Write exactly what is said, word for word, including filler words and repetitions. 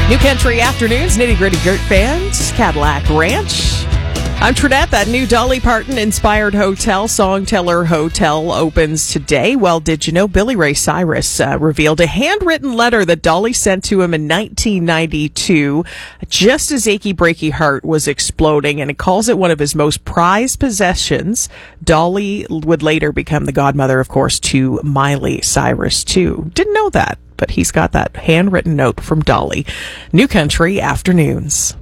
New Country Afternoons, Nitty Gritty Dirt Bands, Cadillac Ranch. I'm Trinette. That new Dolly Parton-inspired hotel, Songteller Hotel, opens today. Well, did you know Billy Ray Cyrus uh, revealed a handwritten letter that Dolly sent to him in nineteen ninety-two, just as Achy Breaky Heart was exploding, and it calls it one of his most prized possessions. Dolly would later become the godmother, of course, to Miley Cyrus, too. Didn't know that, but he's got that handwritten note from Dolly. New Country Afternoons.